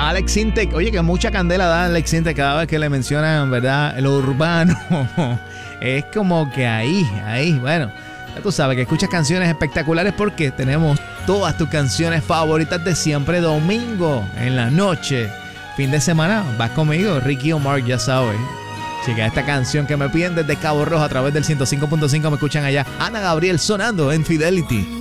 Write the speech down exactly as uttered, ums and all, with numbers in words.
Alex Sintek, oye, que mucha candela da Alex Sintek cada vez que le mencionan, ¿verdad? Lo urbano. Es como que ahí, ahí, bueno. Ya tú sabes que escuchas canciones espectaculares porque tenemos todas tus canciones favoritas de siempre. Domingo en la noche, fin de semana, vas conmigo, Ricky Omar, ya sabes. Chica, esta canción que me piden desde Cabo Rojo a través del ciento cinco punto cinco, me escuchan allá. Ana Gabriel sonando en Fidelity.